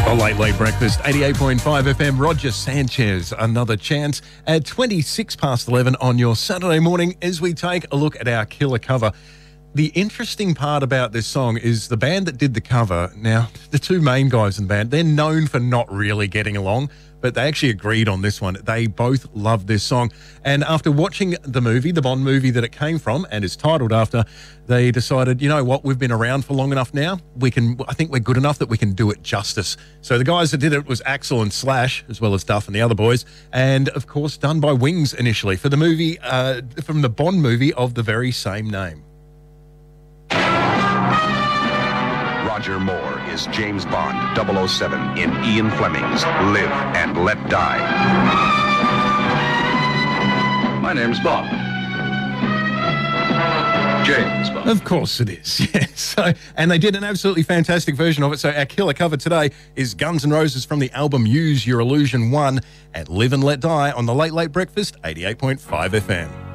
The Late Late Breakfast, 88.5 FM, Roger Sanchez, another chance at 26 past 11 on your Saturday morning as we take a look at our killer cover. The interesting part about this song is the band that did the cover, now, the two main guys in the band, they're known for not really getting along, but they actually agreed on this one. They both love this song. And after watching the movie, the Bond movie that it came from and is titled after, they decided, you know what, we've been around for long enough now. I think we're good enough that we can do it justice. So the guys that did it was Axl and Slash, as well as Duff and the other boys. And of course, done by Wings initially for the movie, from the Bond movie of the very same name. Roger Moore is James Bond 007 in Ian Fleming's Live and Let Die. My name's Bond. James Bond. Of course it is, yes. And they did an absolutely fantastic version of it. So our killer cover today is Guns N' Roses from the album Use Your Illusion 1 and Live and Let Die on the Late Late Breakfast, 88.5 FM.